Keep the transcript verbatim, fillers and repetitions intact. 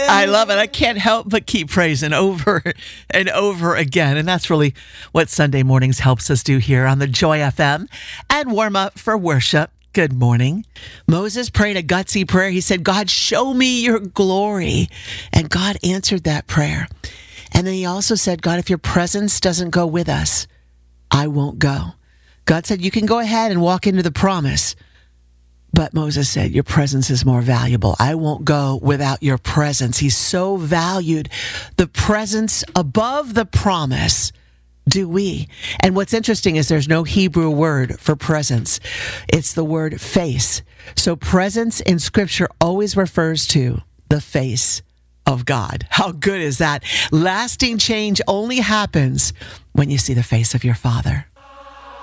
I love it. I can't help but keep praising over and over again. And that's really what Sunday mornings helps us do here on the Joy F M and warm up for worship. Good morning. Moses prayed a gutsy prayer. He said, God, show me your glory. And God answered that prayer. And then he also said, God, if your presence doesn't go with us, I won't go. God said, you can go ahead and walk into the promise. But Moses said, your presence is more valuable. I won't go without your presence. He so valued the presence above the promise. Do we? And what's interesting is there's no Hebrew word for presence. It's the word face. So presence in Scripture always refers to the face of God. How good is that? Lasting change only happens when you see the face of your Father.